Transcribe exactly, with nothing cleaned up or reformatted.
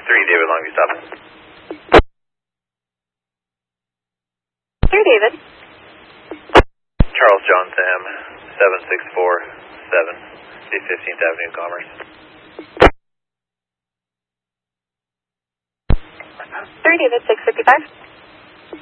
three, David Longview, stop. Here, David. Charles John Sam, seven six four seven, fifteenth Avenue, Commerce. Three, David, six fifty-five.